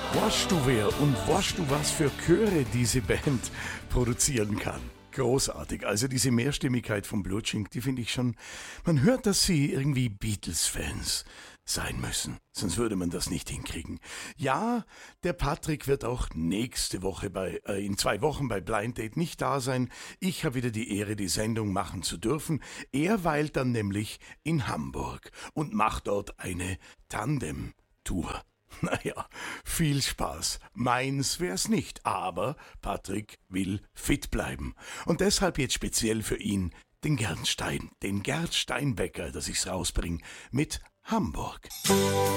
Weißt du wer und weißt du, was für Chöre diese Band produzieren kann? Großartig. Also diese Mehrstimmigkeit von Blutschink, die finde ich schon. Man hört, dass sie irgendwie Beatles-Fans sein müssen. Sonst würde man das nicht hinkriegen. Ja, der Patrick wird auch nächste Woche in 2 Wochen bei Blind Date nicht da sein. Ich habe wieder die Ehre, die Sendung machen zu dürfen. Er weilt dann nämlich in Hamburg und macht dort eine Tandem-Tour. Naja, viel Spaß. Meins wär's nicht, aber Patrick will fit bleiben. Und deshalb jetzt speziell für ihn den Gerd Steinbecker, dass ich's rausbring, mit Hamburg.